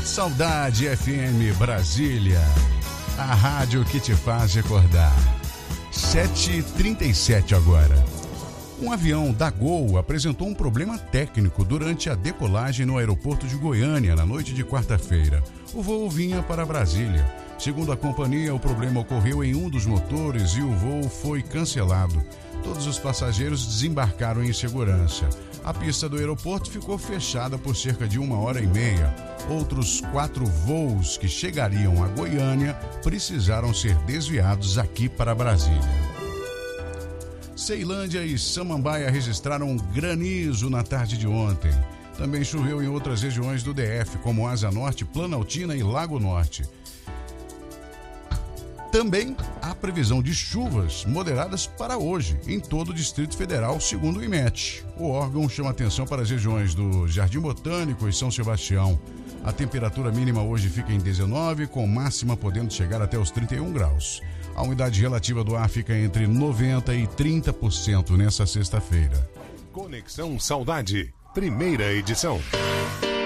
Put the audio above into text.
Saudade FM Brasília, a rádio que te faz recordar. 7h37 agora. Um avião da Gol apresentou um problema técnico durante a decolagem no aeroporto de Goiânia na noite de quarta-feira. O voo vinha para Brasília. Segundo a companhia, o problema ocorreu em um dos motores e o voo foi cancelado. Todos os passageiros desembarcaram em segurança. A pista do aeroporto ficou fechada por cerca de 1h30. Outros 4 voos que chegariam a Goiânia precisaram ser desviados aqui para Brasília. Ceilândia e Samambaia registraram granizo na tarde de ontem. Também choveu em outras regiões do DF, como Asa Norte, Planaltina e Lago Norte. Também há previsão de chuvas moderadas para hoje em todo o Distrito Federal, segundo o IMET. O órgão chama atenção para as regiões do Jardim Botânico e São Sebastião. A temperatura mínima hoje fica em 19, com máxima podendo chegar até os 31 graus. A umidade relativa do ar fica entre 90% e 30% nessa sexta-feira. Conexão Saudade, primeira edição.